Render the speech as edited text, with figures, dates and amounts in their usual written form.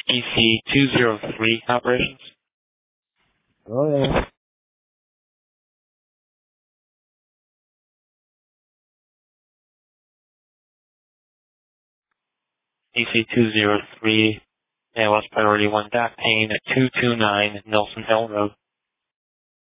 EC203 operations. Oh, yeah. EC203, ALS Priority 1, Doc Payne at 229 Nelson Hill Road.